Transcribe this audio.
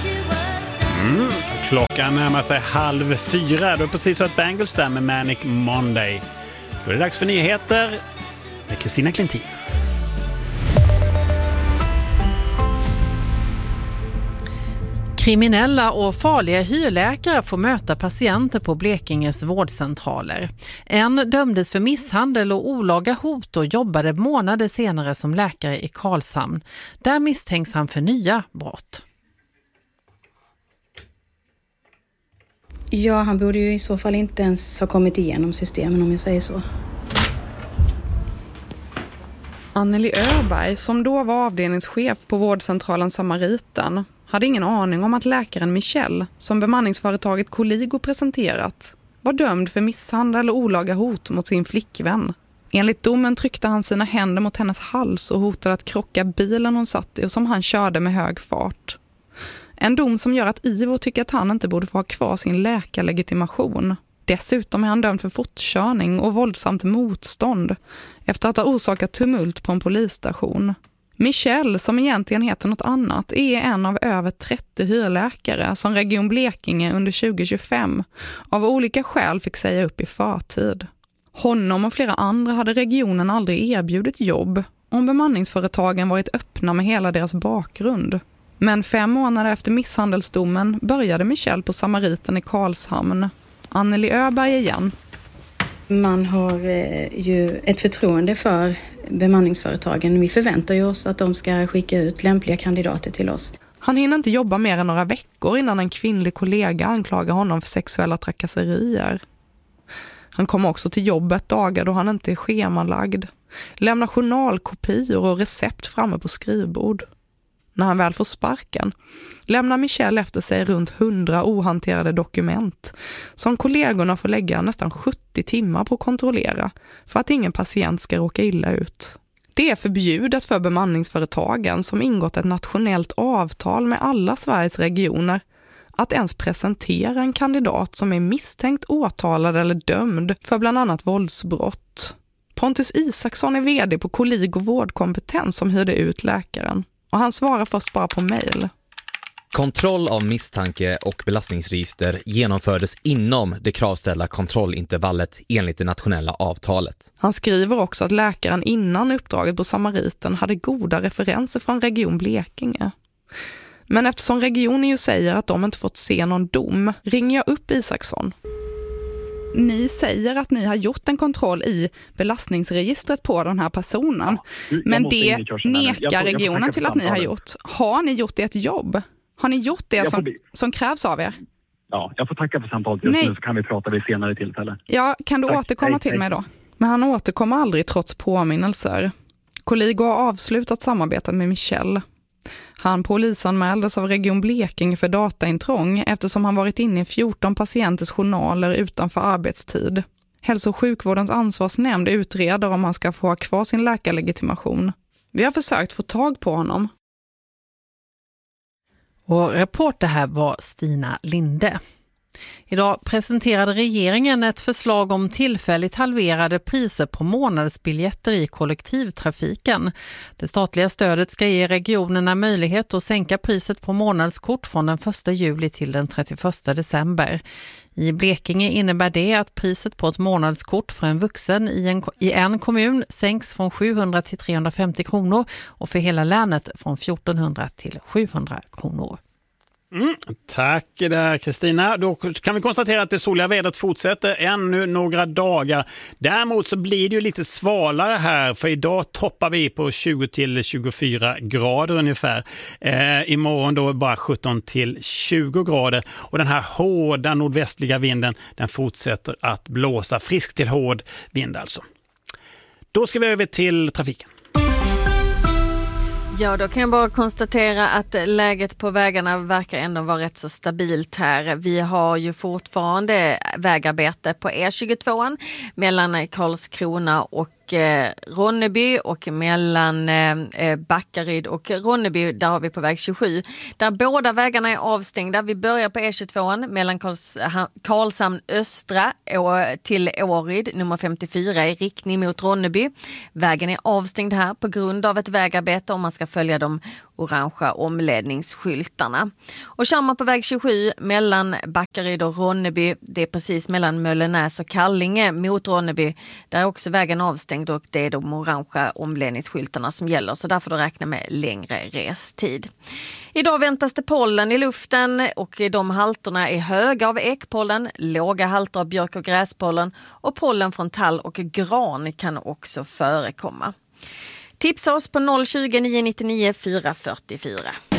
Klockan närmar sig 3:30. Då är precis så ett Bangles där med Manic Monday. Då är det dags för nyheter med Kristina Klintin. Kriminella och farliga hyrläkare får möta patienter på Blekinges vårdcentraler. En dömdes för misshandel och olaga hot och jobbade månader senare som läkare i Karlshamn. Där misstänks han för nya brott. Ja, han borde ju i så fall inte ens ha kommit igenom systemen, om jag säger så. Anneli Öberg, som då var avdelningschef på vårdcentralen Samariten, hade ingen aning om att läkaren Michelle, som bemanningsföretaget Coligo presenterat, var dömd för misshandel och olaga hot mot sin flickvän. Enligt domen tryckte han sina händer mot hennes hals och hotade att krocka bilen hon satt i och som han körde med hög fart. En dom som gör att Ivo tycker att han inte borde få ha kvar sin läkarlegitimation. Dessutom är han dömd för fortkörning och våldsamt motstånd efter att ha orsakat tumult på en polisstation. Michelle, som egentligen heter något annat, är en av över 30 hyrläkare som Region Blekinge under 2025 av olika skäl fick säga upp i förtid. Honom och flera andra hade regionen aldrig erbjudit jobb om bemanningsföretagen varit öppna med hela deras bakgrund. Men 5 månader efter misshandelsdomen började Michelle på Samariten i Karlshamn. Anneli Öberg igen. Man har ju ett förtroende för bemanningsföretagen. Vi förväntar ju oss att de ska skicka ut lämpliga kandidater till oss. Han hinner inte jobba mer än några veckor innan en kvinnlig kollega anklagar honom för sexuella trakasserier. Han kommer också till jobbet dagar då han inte är schemalagd. Lämnar journalkopior och recept framme på skrivbord. När han väl får sparken lämnar Michelle efter sig runt 100 ohanterade dokument som kollegorna får lägga nästan 70 timmar på att kontrollera för att ingen patient ska råka illa ut. Det är förbjudet för bemanningsföretagen som ingått ett nationellt avtal med alla Sveriges regioner att ens presentera en kandidat som är misstänkt, åtalad eller dömd för bland annat våldsbrott. Pontus Isaksson är vd på Coligo Vårdkompetens som hyrde ut läkaren. Och han svarar först bara på mejl. Kontroll av misstanke och belastningsregister genomfördes inom det kravställda kontrollintervallet enligt det nationella avtalet. Han skriver också att läkaren innan uppdraget på Samariten hade goda referenser från Region Blekinge. Men eftersom regionen ju säger att de inte fått se någon dom ringer jag upp Isaksson. Ni säger att ni har gjort en kontroll i belastningsregistret på den här personen. Ja, men det nekar regionen till att ni har gjort. Har ni gjort ert jobb? Har ni gjort det som krävs av er? Ja, jag får tacka för samtalet just nu så kan vi prata vid senare tillfälle. Ja, kan du återkomma till mig då? Men han återkommer aldrig trots påminnelser. Coligo har avslutat samarbetet med Michelle. Han polisanmäldes av Region Blekinge för dataintrång eftersom han varit inne i 14 patienters journaler utanför arbetstid. Hälso- och sjukvårdens ansvarsnämnd utreder om han ska få ha kvar sin läkarlegitimation. Vi har försökt få tag på honom. Och reporter här var Stina Linde. Idag presenterade regeringen ett förslag om tillfälligt halverade priser på månadsbiljetter i kollektivtrafiken. Det statliga stödet ska ge regionerna möjlighet att sänka priset på månadskort från den 1 juli till den 31 december. I Blekinge innebär det att priset på ett månadskort för en vuxen i en kommun sänks från 700 till 350 kronor och för hela länet från 1400 till 700 kronor. Tack där Kristina. Då kan vi konstatera att det soliga vädret fortsätter ännu några dagar. Däremot så blir det ju lite svalare här för idag toppar vi på 20 till 24 grader ungefär. Imorgon då bara 17 till 20 grader och den här hårda nordvästliga vinden den fortsätter att blåsa frisk till hård vind alltså. Då ska vi över till trafiken. Ja, då kan jag bara konstatera att läget på vägarna verkar ändå vara rätt så stabilt här. Vi har ju fortfarande vägarbete på E22 mellan Karlskrona och Ronneby och mellan Backaryd och Ronneby, där har vi på väg 27. Där båda vägarna är avstängda. Vi börjar på E22 mellan Karlshamn östra till Åryd, nummer 54 i riktning mot Ronneby. Vägen är avstängd här på grund av ett vägarbete om man ska följa de orangea omledningsskyltarna. Och kör man på väg 27 mellan Backaryd och Ronneby, det är precis mellan Möllenäs och Kallinge mot Ronneby, där är också vägen avstängd och det är de orangea omledningsskyltarna som gäller, så där får du räkna med längre restid. Idag väntas det pollen i luften och de halterna är höga av ekpollen, låga halter av björk- och gräspollen och pollen från tall och gran kan också förekomma. Tipsa oss på 020 999 444.